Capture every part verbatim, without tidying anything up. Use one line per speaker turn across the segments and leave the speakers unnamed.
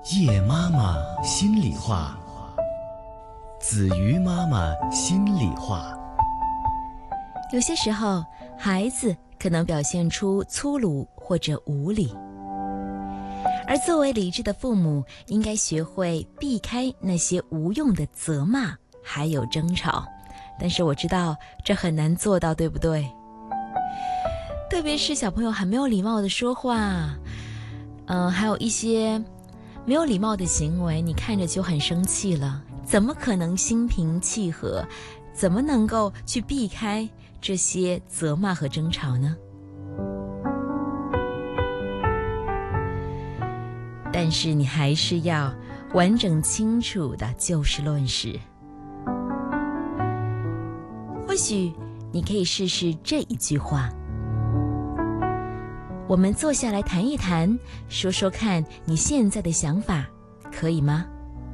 叶妈妈心里话，子瑜妈妈心里话。
有些时候，孩子可能表现出粗鲁或者无理，而作为理智的父母，应该学会避开那些无用的责骂，还有争吵。但是我知道这很难做到，对不对？特别是小朋友很没有礼貌的说话，嗯，还有一些没有礼貌的行为，你看着就很生气了，怎么可能心平气和？怎么能够去避开这些责骂和争吵呢？但是你还是要完整清楚的就事论事。或许你可以试试这一句话：我们坐下来谈一谈，说说看你现在的想法，可以吗？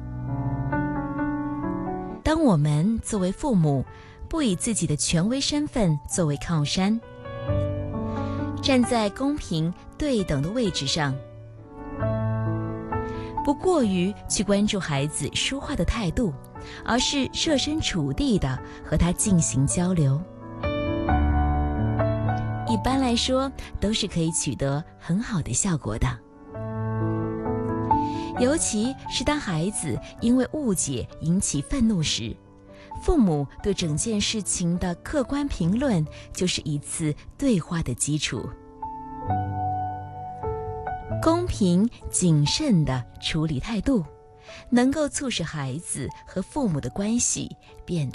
当我们作为父母，不以自己的权威身份作为靠山，站在公平对等的位置上，不过于去关注孩子说话的态度，而是设身处地地和他进行交流，一般来说都是可以取得很好的效果的。尤其是当孩子因为误解引起愤怒时，父母对整件事情的客观评论就是一次对话的基础。公平谨慎的处理态度，能够促使孩子和父母的关系变得